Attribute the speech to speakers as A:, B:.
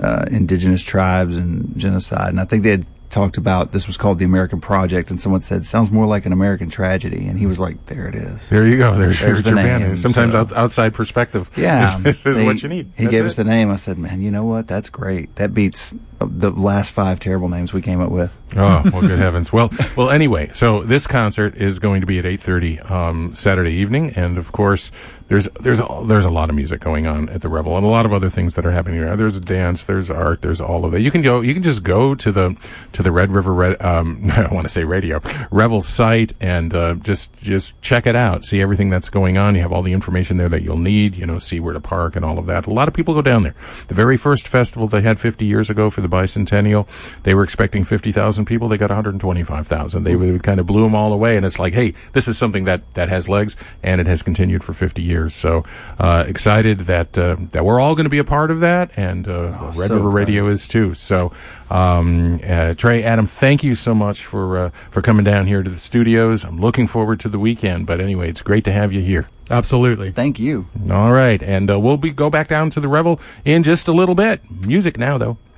A: indigenous tribes and genocide. And I think they had talked about this was called the American Project, and someone said sounds more like an American tragedy, and he was like, "There it is.
B: There you go. There's
A: the
B: your
A: name."
B: band. Sometimes outside perspective, is what you need.
A: He gave us the name. I said, "Man, you know what? That's great. That beats the last 5 terrible names we came up with."
B: Oh, well, good heavens. Well, anyway, so this concert is going to be at 8:30 Saturday evening, and of course, there's a lot of music going on at the Revel, and a lot of other things that are happening there. There's dance, there's art, there's all of that. You can just go to the Red River I don't want to say radio Revel site and just check it out. See everything that's going on. You have all the information there that you'll need. See where to park and all of that. A lot of people go down there. The very first festival they had 50 years ago for the bicentennial, they were expecting 50,000 people. They got 125,000. They kind of blew them all away. And it's like, hey, this is something that has legs, and it has continued for 50 years. So excited that we're all going to be a part of that, and Red River Radio is too. So Trey, Adam, thank you so much for coming down here to the studios. I'm looking forward to the weekend. But anyway, it's great to have you here.
C: Absolutely.
A: Thank you.
B: All right, and we'll go back down to the Revel in just a little bit. Music now, though.